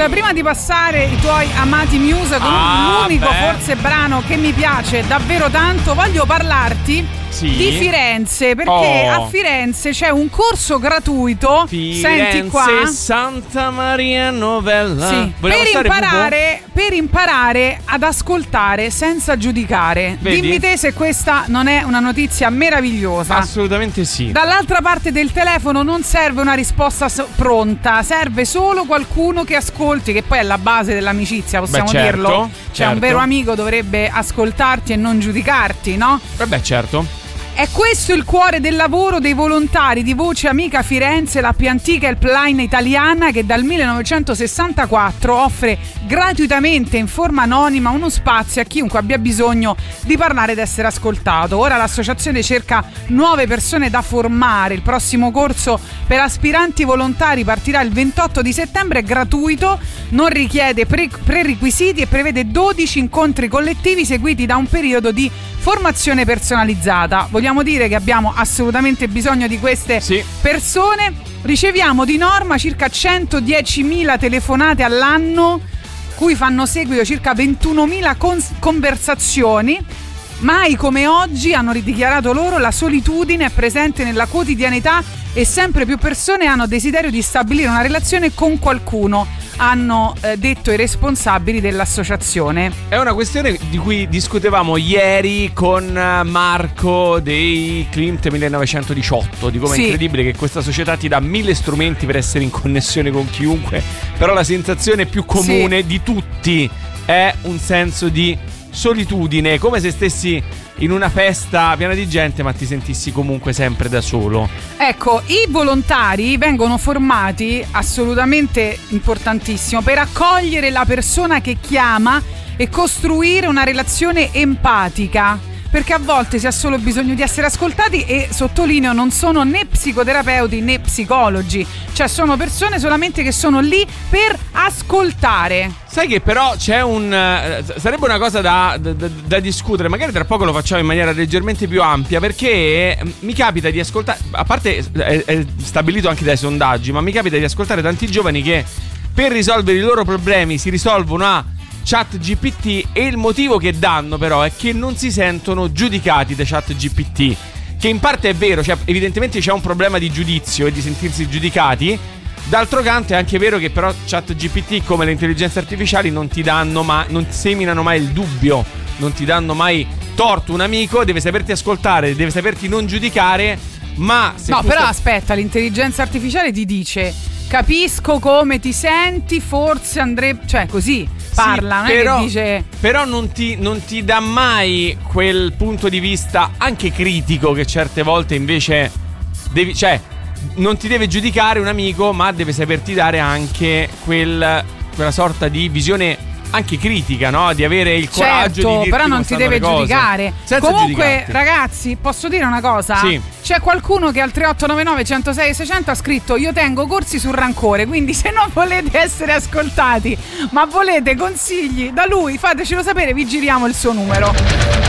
prima di passare i tuoi amati Muse, l'unico forse brano che mi piace davvero tanto, voglio parlarti di Firenze, perché a Firenze c'è un corso gratuito. Senti qua, Santa Maria Novella. Per imparare ad ascoltare senza giudicare. Vedi? Dimmi te se questa non è una notizia meravigliosa. Assolutamente sì. Dall'altra parte del telefono non serve una risposta pronta, serve solo qualcuno che ascolti, che poi è la base dell'amicizia, possiamo dirlo. Cioè un vero amico dovrebbe ascoltarti e non giudicarti, no? Vabbè, certo. È questo il cuore del lavoro dei volontari di Voce Amica Firenze, la più antica helpline italiana che dal 1964 offre gratuitamente in forma anonima uno spazio a chiunque abbia bisogno di parlare ed essere ascoltato. Ora l'associazione cerca nuove persone da formare. Il prossimo corso per aspiranti volontari partirà il 28 di settembre, è gratuito, non richiede prerequisiti e prevede 12 incontri collettivi seguiti da un periodo di formazione personalizzata. Vogliamo dire che abbiamo assolutamente bisogno di queste persone. Riceviamo di norma circa 110.000 telefonate all'anno, cui fanno seguito circa 21.000 conversazioni. Mai come oggi, hanno dichiarato loro, la solitudine è presente nella quotidianità e sempre più persone hanno desiderio di stabilire una relazione con qualcuno, hanno detto i responsabili dell'associazione. È una questione di cui discutevamo ieri con Marco dei Klimt 1918, di come è incredibile che questa società ti dà 1000 strumenti per essere in connessione con chiunque, però la sensazione più comune di tutti è un senso di solitudine, come se stessi in una festa piena di gente ma ti sentissi comunque sempre da solo. Ecco, i volontari vengono formati, assolutamente importantissimo, per accogliere la persona che chiama e costruire una relazione empatica, perché a volte si ha solo bisogno di essere ascoltati, e sottolineo, non sono né psicoterapeuti né psicologi, cioè sono persone solamente che sono lì per ascoltare. Sai che però c'è sarebbe una cosa da discutere, magari tra poco lo facciamo in maniera leggermente più ampia, perché mi capita di ascoltare, a parte è stabilito anche dai sondaggi, ma mi capita di ascoltare tanti giovani che per risolvere i loro problemi si risolvono a ChatGPT, e il motivo che danno però è che non si sentono giudicati da ChatGPT, che in parte è vero, cioè evidentemente c'è un problema di giudizio e di sentirsi giudicati. D'altro canto è anche vero che però ChatGPT, come le intelligenze artificiali, non ti danno non seminano mai il dubbio, non ti danno mai torto. Un amico deve saperti ascoltare, deve saperti non giudicare, ma se però aspetta, l'intelligenza artificiale ti dice: capisco come ti senti, forse andrebbe, cioè così parla, non però, è che dice. Però non ti dà mai quel punto di vista anche critico che certe volte invece non ti deve giudicare un amico, ma deve saperti dare anche quella sorta di visione anche critica, no? Di avere il coraggio di dirti però non ti deve giudicare. Comunque, ragazzi, posso dire una cosa? Sì. C'è qualcuno che al 3899 106 600 ha scritto: io tengo corsi sul rancore, quindi se non volete essere ascoltati ma volete consigli da lui, fatecelo sapere, vi giriamo il suo numero.